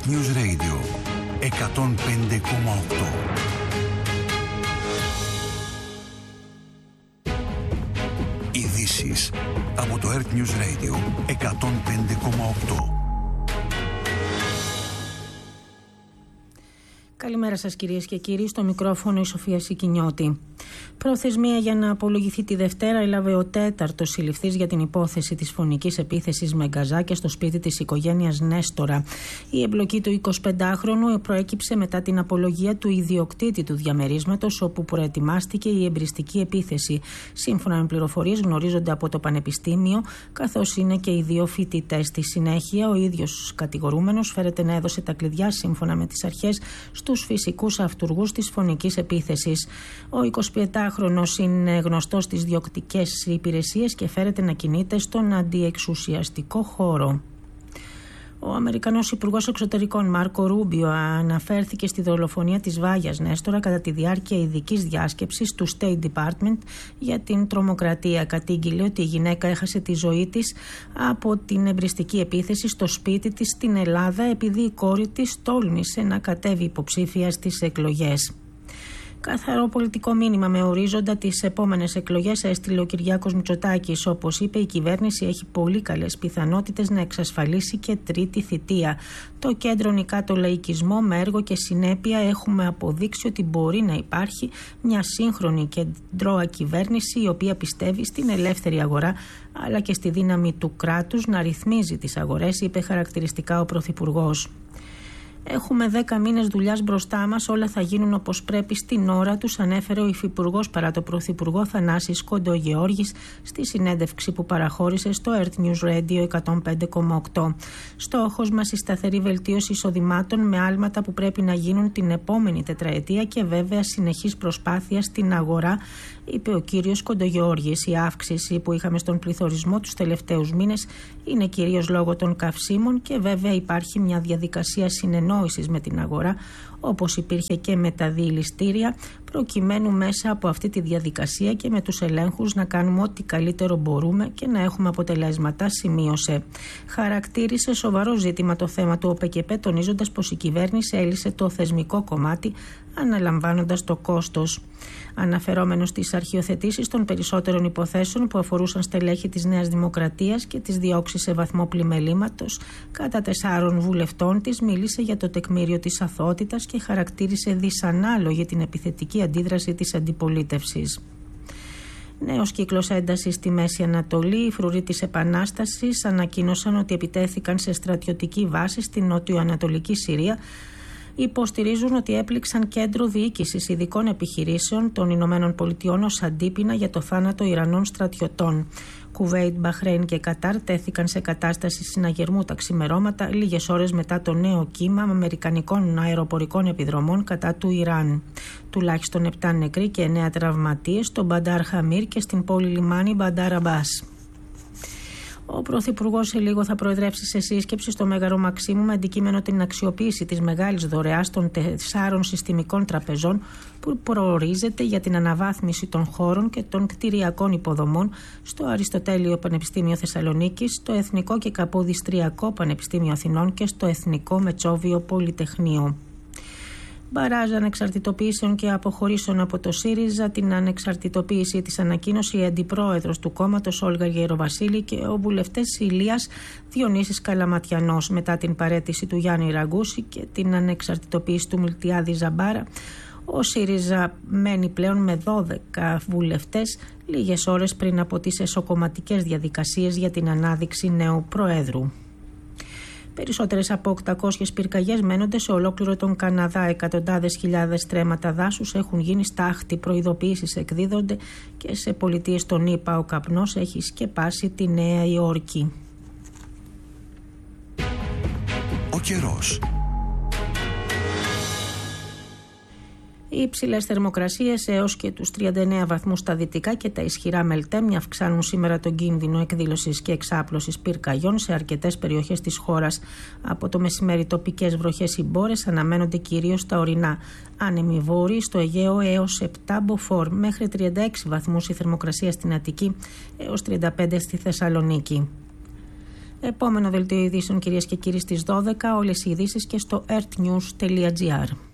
Earth News Radio 105,8. Ειδήσεις από το Earth News Radio 105,8. Καλημέρα σας κυρίες και κύριοι, στο μικρόφωνο η Σοφία Σικινιώτη. Προθεσμία για να απολογηθεί τη Δευτέρα έλαβε ο τέταρτος συλληφθής για την υπόθεση της φωνικής επίθεσης με γκαζάκια στο σπίτι της οικογένειας Νέστορα. Η εμπλοκή του 25χρονου προέκυψε μετά την απολογία του ιδιοκτήτη του διαμερίσματος, όπου προετοιμάστηκε η εμπριστική επίθεση. Σύμφωνα με πληροφορίες, γνωρίζονται από το Πανεπιστήμιο, καθώς είναι και οι δύο φοιτητές. Στη συνέχεια, ο ίδιος κατηγορούμενος φέρεται να έδωσε τα κλειδιά, σύμφωνα με τις αρχές, στους φυσικούς αυτουργούς της φωνικής επίθεσης. Ο 25χρονος είναι γνωστός στις διοκτικές υπηρεσίες και φέρεται να κινείται στον αντιεξουσιαστικό χώρο. Ο Αμερικανός Υπουργός Εξωτερικών Μάρκο Ρούμπιο αναφέρθηκε στη δολοφονία της Βάγιας Νέστορα κατά τη διάρκεια ειδικής διάσκεψης του State Department για την τρομοκρατία. Κατήγγειλε ότι η γυναίκα έχασε τη ζωή της από την εμπριστική επίθεση στο σπίτι της στην Ελλάδα, επειδή η κόρη της τόλμησε να κατέβει υποψήφια στις εκλογές. Καθαρό πολιτικό μήνυμα με ορίζοντα τις επόμενες εκλογές έστειλε ο Κυριάκος Μητσοτάκης. Όπως είπε, η κυβέρνηση έχει πολύ καλές πιθανότητες να εξασφαλίσει και τρίτη θητεία. Το κέντρο νικά το λαϊκισμό, με έργο και συνέπεια έχουμε αποδείξει ότι μπορεί να υπάρχει μια σύγχρονη κεντρώα κυβέρνηση, η οποία πιστεύει στην ελεύθερη αγορά αλλά και στη δύναμη του κράτους να ρυθμίζει τις αγορές, είπε χαρακτηριστικά ο Πρωθυπουργός. Έχουμε 10 μήνες δουλειάς μπροστά μας, όλα θα γίνουν όπως πρέπει στην ώρα τους, ανέφερε ο Υφυπουργός παρά το Πρωθυπουργό Θανάσης Κοντογεώργης στη συνέντευξη που παραχώρησε στο Earth News Radio 105,8. Στόχος μας η σταθερή βελτίωση εισοδημάτων με άλματα που πρέπει να γίνουν την επόμενη τετραετία και βέβαια συνεχής προσπάθεια στην αγορά, είπε ο κύριος Κοντογεώργης. Η αύξηση που είχαμε στον πληθωρισμό τους τελευταίους μήνες είναι κυρίως λόγω των καυσίμων και βέβαια υπάρχει μια διαδικασία συνεννόησης με την αγορά, όπως υπήρχε και με τα διηλιστήρια, προκειμένου μέσα από αυτή τη διαδικασία και με τους ελέγχους να κάνουμε ό,τι καλύτερο μπορούμε και να έχουμε αποτελέσματα, σημείωσε. Χαρακτήρισε σοβαρό ζήτημα το θέμα του ΟΠΕΚΕΠΕ, τονίζοντας πως η κυβέρνηση έλυσε το θεσμικό κομμάτι αναλαμβάνοντας το κόστος. Αναφερόμενος στις αρχιοθετήσεις των περισσότερων υποθέσεων που αφορούσαν στελέχη της Νέας Δημοκρατίας και τις διώξεις σε βαθμό πλημελήματος κατά 4 βουλευτών της, μίλησε για το τεκμήριο της αθωότητας και χαρακτήρισε δυσανάλογη την επιθετική αντίδραση της αντιπολίτευσης. Νέος κύκλος έντασης στη Μέση Ανατολή. Οι φρουροί της Επανάστασης ανακοίνωσαν ότι επιτέθηκαν σε στρατιωτική βάση στην νότιο-ανατολική Συρία. Υποστηρίζουν ότι έπληξαν κέντρο διοίκησης ειδικών επιχειρήσεων των Ηνωμένων Πολιτειών ως αντίπεινα για το θάνατο Ιρανών στρατιωτών. Κουβέιτ, Μπαχρέιν και Κατάρ τέθηκαν σε κατάσταση συναγερμού τα ξημερώματα, λίγες ώρες μετά το νέο κύμα αμερικανικών αεροπορικών επιδρομών κατά του Ιράν. Τουλάχιστον 7 νεκροί και 9 τραυματίες στο Μπαντάρ Χαμίρ και στην πόλη λιμάνι Μπαντάρ Αμπάς. Ο Πρωθυπουργός σε λίγο θα προεδρεύσει σε σύσκεψη στο Μέγαρο Μαξίμου με αντικείμενο την αξιοποίηση της μεγάλης δωρεάς των 4 συστημικών τραπεζών που προορίζεται για την αναβάθμιση των χώρων και των κτηριακών υποδομών στο Αριστοτέλειο Πανεπιστήμιο Θεσσαλονίκης, στο Εθνικό και Καποδιστριακό Πανεπιστήμιο Αθηνών και στο Εθνικό Μετσόβιο Πολυτεχνείο. Μπαράζ ανεξαρτητοποιήσεων και αποχωρήσεων από το ΣΥΡΙΖΑ. Την ανεξαρτητοποίηση της ανακοίνωσε η αντιπρόεδρος του κόμματος Όλγα Γεροβασίλη και ο βουλευτές Ηλίας Διονύσης Καλαματιανός. Μετά την παραίτηση του Γιάννη Ραγκούση και την ανεξαρτητοποίηση του Μιλτιάδη Ζαμπάρα, ο ΣΥΡΙΖΑ μένει πλέον με 12 βουλευτές, λίγες ώρες πριν από τις εσωκομματικές διαδικασίες για την ανάδειξη νέου προέδρου. Περισσότερες από 800 πυρκαγιές μένονται σε ολόκληρο τον Καναδά. Εκατοντάδες χιλιάδες στρέμματα δάσους έχουν γίνει στάχτη. Προειδοποιήσεις εκδίδονται και σε πολιτείες των ΗΠΑ. Ο καπνός έχει σκεπάσει τη Νέα Υόρκη. Ο καιρός. Οι υψηλές θερμοκρασίες έως και τους 39 βαθμούς στα δυτικά και τα ισχυρά μελτέμια αυξάνουν σήμερα τον κίνδυνο εκδήλωσης και εξάπλωσης πυρκαγιών σε αρκετές περιοχές της χώρας. Από το μεσημέρι τοπικές βροχές ή μπόρες αναμένονται κυρίως στα ορεινά. Άνεμοι βόρειοι στο Αιγαίο έως 7 μποφόρ, μέχρι 36 βαθμούς η θερμοκρασία στην Αττική έως 35 στη Θεσσαλονίκη. Επόμενο δελτίο ειδήσεων, κυρίες και κύριοι, στις 12. Όλες οι ειδήσεις και στο earthnews.gr.